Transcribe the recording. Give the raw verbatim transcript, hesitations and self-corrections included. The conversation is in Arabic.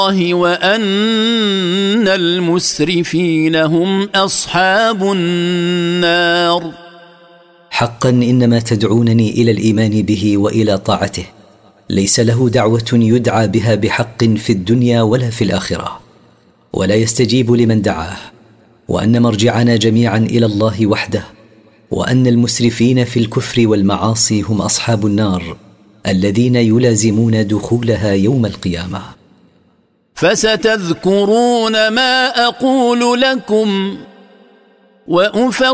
وأن المسرفين هم أصحاب النار. حقا إنما تدعونني إلى الإيمان به وإلى طاعته ليس له دعوة يدعى بها بحق في الدنيا ولا في الآخرة، ولا يستجيب لمن دعاه، وأن مرجعنا جميعا إلى الله وحده، وأن المسرفين في الكفر والمعاصي هم أصحاب النار الذين يلازمون دخولها يوم القيامة. فستذكرون ما أقول لكم وأفوض